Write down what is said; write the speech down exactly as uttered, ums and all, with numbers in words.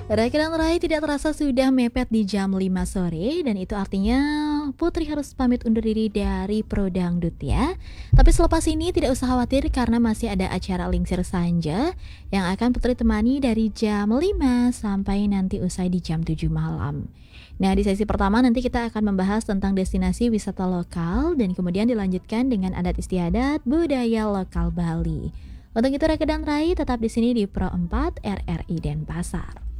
Rekan Rai tidak terasa sudah mepet di jam lima sore dan itu artinya Putri harus pamit undur diri dari Pro Dangdut ya. Tapi selepas ini tidak usah khawatir karena masih ada acara Lingsir Sanja yang akan Putri temani dari jam lima sampai nanti usai di jam tujuh malam. Nah, di sesi pertama nanti kita akan membahas tentang destinasi wisata lokal dan kemudian dilanjutkan dengan adat istiadat budaya lokal Bali. Untuk itu rekan Rai tetap di sini di Pro empat R R I Denpasar.